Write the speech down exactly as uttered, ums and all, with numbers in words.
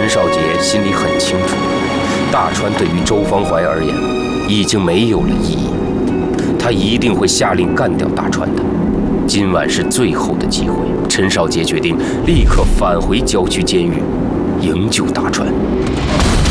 陈少杰心里很清楚，大川对于周方怀而言已经没有了意义，他一定会下令干掉大川的。今晚是最后的机会，陈少杰决定立刻返回郊区监狱，营救大川。